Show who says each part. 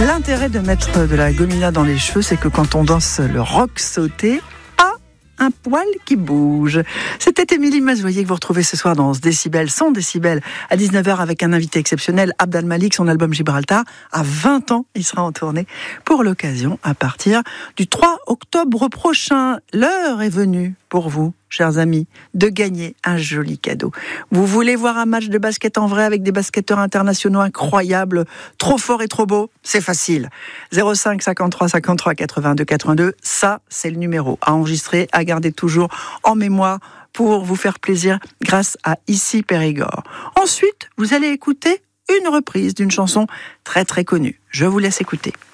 Speaker 1: L'intérêt de mettre de la gomina dans les cheveux, c'est que quand on danse le rock sauté, un poil qui bouge. C'était Émilie Mazoyer que vous retrouvez ce soir dans 100 décibels à 19h avec un invité exceptionnel, Abd Al-Malik, son album Gibraltar. À 20 ans, il sera en tournée pour l'occasion à partir du 3 octobre prochain. L'heure est venue pour vous, chers amis, de gagner un joli cadeau. Vous voulez voir un match de basket en vrai avec des basketteurs internationaux incroyables, trop forts et trop beaux? C'est facile. 05 53 53 82 82, ça c'est le numéro à enregistrer, à garder toujours en mémoire pour vous faire plaisir grâce à Ici Périgord. Ensuite, vous allez écouter une reprise d'une chanson très très connue. Je vous laisse écouter.